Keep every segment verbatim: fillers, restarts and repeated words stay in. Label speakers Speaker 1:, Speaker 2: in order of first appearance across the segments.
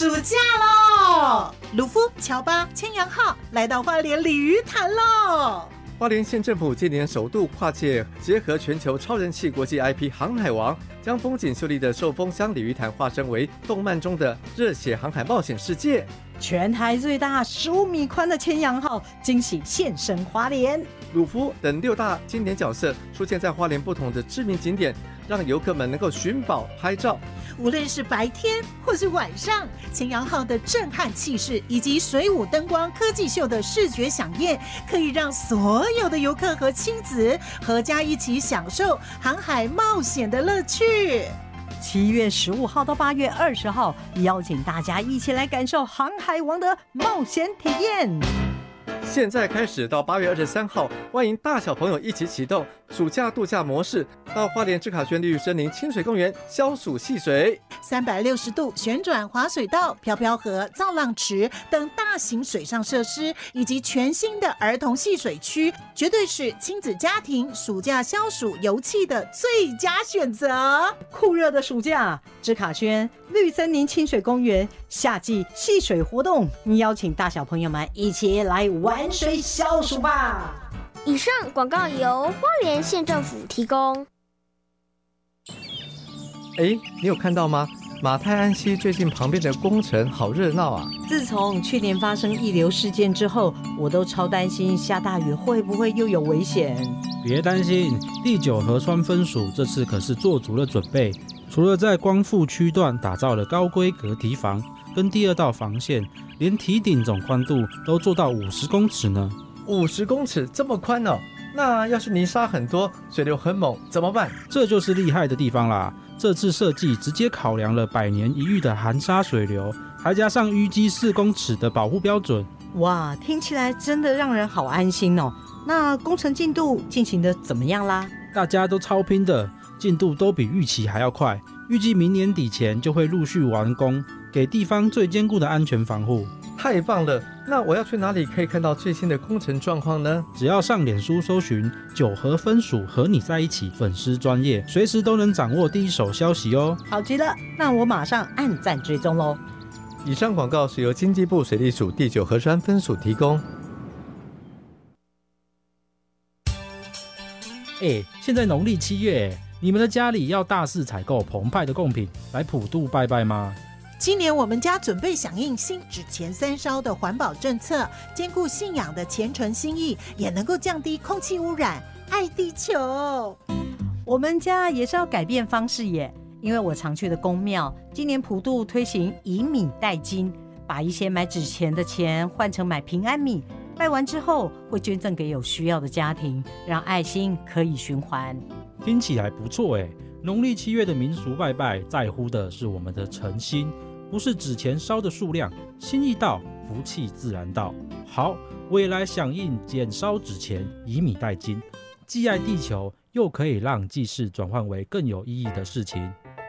Speaker 1: 暑假喽！鲁夫、乔巴、千阳号来到花莲鲤鱼潭喽！
Speaker 2: 花莲县政府今年首度跨界结合全球超人气国际 I P《航海王》，将风景秀丽的寿丰乡鲤鱼潭化身为动漫中的热血航海冒险世界。
Speaker 3: 全台最大十五米宽的千阳号惊喜现身花莲，
Speaker 2: 鲁夫等六大经典角色出现在花莲不同的知名景点，让游客们能够寻宝拍照。
Speaker 1: 无论是白天或是晚上，千阳号的震撼气势以及水舞灯光科技秀的视觉飨宴，可以让所有的游客和亲子合家一起享受航海冒险的乐趣。
Speaker 3: 七月十五号到八月二十号，邀请大家一起来感受航海王的冒险体验。
Speaker 2: 现在开始到八月二十三号，欢迎大小朋友一起启动暑假度假模式，到花莲智卡轩绿森林清水公园消暑戏水，
Speaker 1: 三百六十度旋转滑水道、漂漂河、造浪池等大型水上设施，以及全新的儿童戏水区，绝对是亲子家庭暑假消暑游憩的最佳选择。
Speaker 3: 酷热的暑假，智卡轩绿森林清水公园夏季戏水活动，邀请大小朋友们一起来玩水消暑吧。
Speaker 4: 以上广告由花莲县政府提供。
Speaker 2: 哎，你有看到吗？马太安溪最近旁边的工程好热闹啊！
Speaker 3: 自从去年发生溢流事件之后，我都超担心下大雨会不会又有危险。
Speaker 5: 别担心，第九河川分署这次可是做足了准备，除了在光复区段打造了高规格堤防跟第二道防线，连堤顶总宽度都做到五十公尺呢。
Speaker 2: 五十公尺这么宽哦？那要是泥沙很多，水流很猛怎么办？
Speaker 5: 这就是厉害的地方啦！这次设计直接考量了百年一遇的含沙水流，还加上淤积四公尺的保护标准。
Speaker 3: 哇，听起来真的让人好安心哦。那工程进度进行的怎么样啦？
Speaker 5: 大家都超拼的，进度都比预期还要快，预计明年底前就会陆续完工，给地方最坚固的安全防护。
Speaker 2: 太棒了！那我要去哪里可以看到最新的工程状况呢？
Speaker 5: 只要上脸书搜寻九河分署和你在一起粉丝专页，随时都能掌握第一手消息哦。
Speaker 3: 好极了，那我马上按赞追踪咯。
Speaker 2: 以上广告是由经济部水利署第九河川分署提供。
Speaker 5: 哎，现在农历七月，你们的家里要大肆采购澎湃的贡品来普渡拜拜吗？
Speaker 1: 今年我们家准备响应新纸钱三烧的环保政策，兼顾信仰的虔诚心意，也能够降低空气污染，爱地球。
Speaker 3: 我们家也是要改变方式耶，因为我常去的公庙今年普渡推行以米代金，把一些买纸钱的钱换成买平安米，拜完之后会捐赠给有需要的家庭，让爱心可以循环。
Speaker 5: 听起来不错耶。农历七月的民俗拜拜，在乎的是我们的诚心，不是纸钱烧的数量，心意到，福气自然到。好，我也来响应减烧纸钱，以米代金，既爱地球，又可以让祭祀转换为更有意义的事情。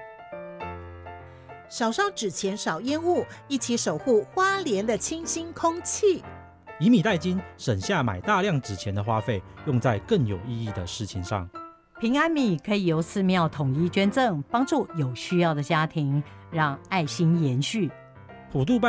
Speaker 1: 少烧纸钱，少烟雾，一起守护花莲的清新空气。
Speaker 5: 以米代金，省下买大量纸钱的花费，用在更有意义的事情上。
Speaker 3: 平安米可以由寺庙统一捐赠，帮助有需要的家庭，让爱心延续。
Speaker 5: 普渡拜